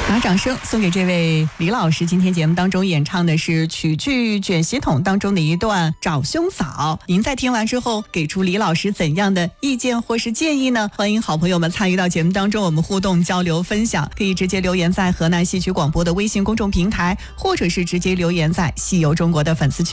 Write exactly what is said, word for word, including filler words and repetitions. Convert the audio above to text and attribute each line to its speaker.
Speaker 1: 把掌声送给这位李老师，今天节目当中演唱的是曲剧卷系统当中的一段找兄嫂。您在听完之后给出李老师怎样的意见或是建议呢？欢迎好朋友们参与到节目当中，我们互动交流分享，可以直接留言在河南戏曲广播的微信公众平台，或者是直接留言在戏游中国的粉丝群。